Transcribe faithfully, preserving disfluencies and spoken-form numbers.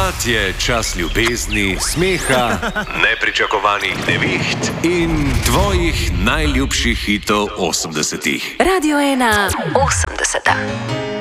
Spomlad je čas ljubezni, smeha, nepričakovanih neviht in tvojih najljubših hitov osemdesetih. Radio ena osemdeseta.